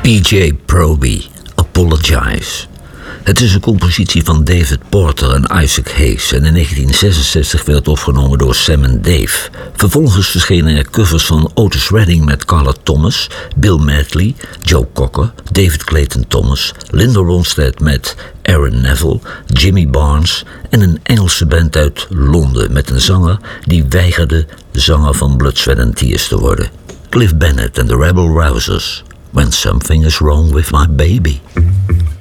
PJ Proby, Apologize. Het is een compositie van David Porter en Isaac Hayes en in 1966 werd het opgenomen door Sam en Dave. Vervolgens verschenen er covers van Otis Redding met Carla Thomas, Bill Medley, Joe Cocker, David Clayton Thomas, Linda Ronstadt met Aaron Neville, Jimmy Barnes en een Engelse band uit Londen met een zanger die weigerde zanger van Blood, Sweat and Tears te worden. Cliff Bennett and the Rebel Rousers, When Something is Wrong with My Baby.